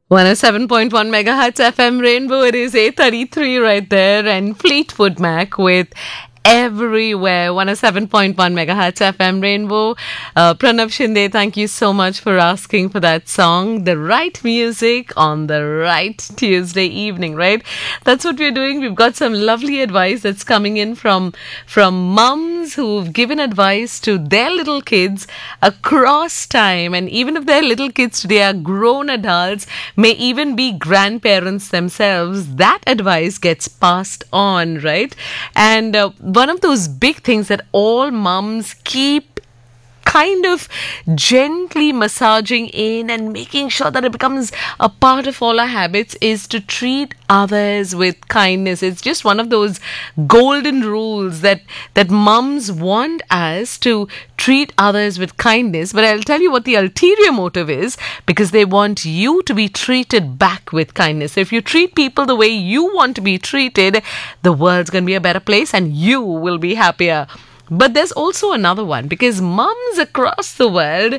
107.1 megahertz FM Rainbow. It is 8:33 right there, and Fleetwood Mac with Everywhere. 107.1 megahertz FM Rainbow. Pranav Shinde, thank you so much for asking for that song. The right music on the right Tuesday evening, right? That's what we're doing. We've got some lovely advice that's coming in from mums who've given advice to their little kids across time. And even if their little kids today are grown adults, may even be grandparents themselves, that advice gets passed on, right? And one of those big things that all mums keep kind of gently massaging in and making sure that it becomes a part of all our habits is to treat others with kindness. It's just one of those golden rules that mums want us to treat others with kindness. But I'll tell you what the ulterior motive is, because they want you to be treated back with kindness. So if you treat people the way you want to be treated, the world's going to be a better place and you will be happier. But there's also another one, because mums across the world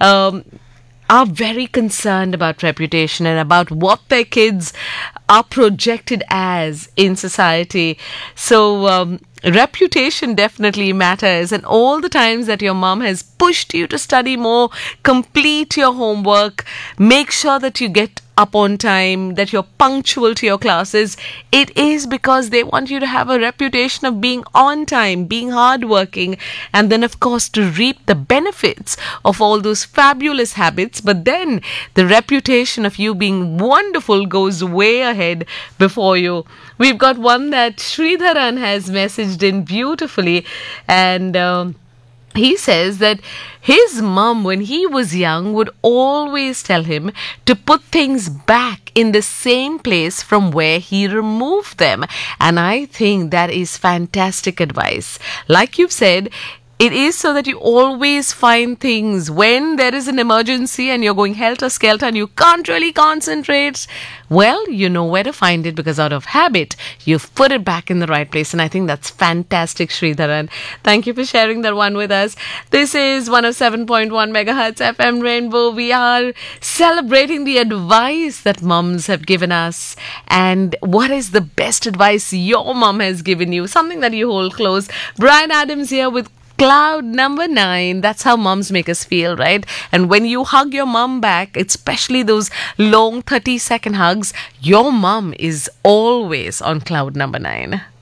are very concerned about reputation and about what their kids are projected as in society. So reputation definitely matters, and all the times that your mom has pushed you to study more, complete your homework, make sure that you get up on time, that you're punctual to your classes, it is because they want you to have a reputation of being on time, being hardworking, and then of course to reap the benefits of all those fabulous habits. But then the reputation of you being wonderful goes way ahead before you. We've got one that Sridharan has messaged in beautifully, and he says that his mum, when he was young, would always tell him to put things back in the same place from where he removed them. And I think that is fantastic advice. Like you've said, it is so that you always find things when there is an emergency and you're going helter-skelter and you can't really concentrate. Well, you know where to find it, because out of habit, you've put it back in the right place. And I think that's fantastic, Sridharan. Thank you for sharing that one with us. This is 107.1 megahertz FM Rainbow. We are celebrating the advice that mums have given us. And what is the best advice your mom has given you? Something that you hold close. Brian Adams here with Cloud number 9. That's how moms make us feel, right? And when you hug your mom back, especially those long 30-second hugs, your mom is always on cloud number 9.